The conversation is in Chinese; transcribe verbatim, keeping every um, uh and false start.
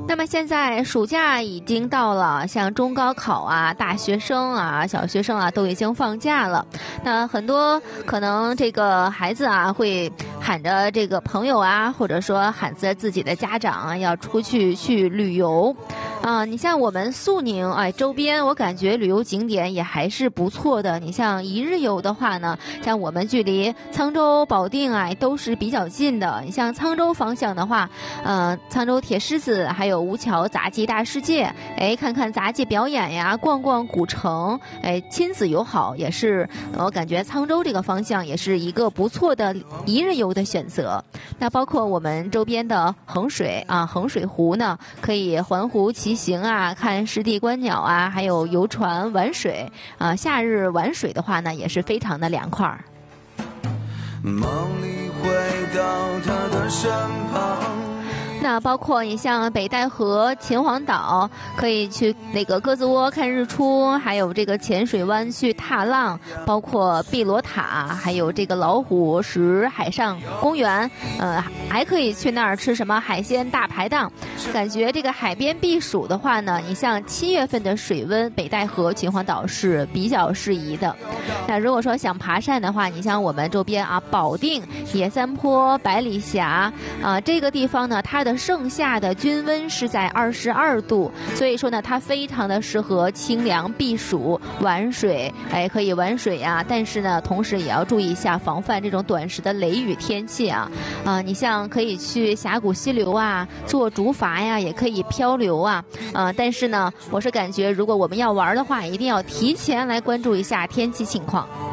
那么现在暑假已经到了，像中高考啊、大学生啊、小学生啊都已经放假了。那很多可能这个孩子啊会喊着这个朋友啊，或者说喊着自己的家长啊要出去去旅游。啊，你像我们肃宁哎周边，我感觉旅游景点也还是不错的。你像一日游的话呢，像我们距离沧州、保定啊都是比较近的。你像沧州方向的话，呃，沧州铁狮子还有吴桥杂技大世界，哎，看看杂技表演呀，逛逛古城，哎，亲子友好也是，我感觉沧州这个方向也是一个不错的一日游的选择。那包括我们周边的衡水啊，衡水湖呢，可以环湖骑行啊，看湿地观鸟啊，还有游船玩水啊。夏日玩水的话呢，也是非常的凉快。梦里回到他的身旁。那包括你像北戴河、秦皇岛，可以去那个鸽子窝看日出，还有这个浅水湾去踏浪，包括碧螺塔，还有这个老虎石海上公园，呃，还可以去那儿吃什么海鲜大排档。感觉这个海边避暑的话呢，你像七月份的水温，北戴河、秦皇岛是比较适宜的。那如果说想爬山的话，你像我们周边啊，保定、野三坡、百里峡啊，这个地方呢，它的盛夏的均温是在二十二度，所以说呢，它非常的适合清凉避暑、玩水，哎，可以玩水啊。但是呢，同时也要注意一下防范这种短时的雷雨天气啊。啊，你像可以去峡谷溪流啊，做竹筏呀，也可以漂流啊。啊，但是呢，我是感觉如果我们要玩的话，一定要提前来关注一下天气情况。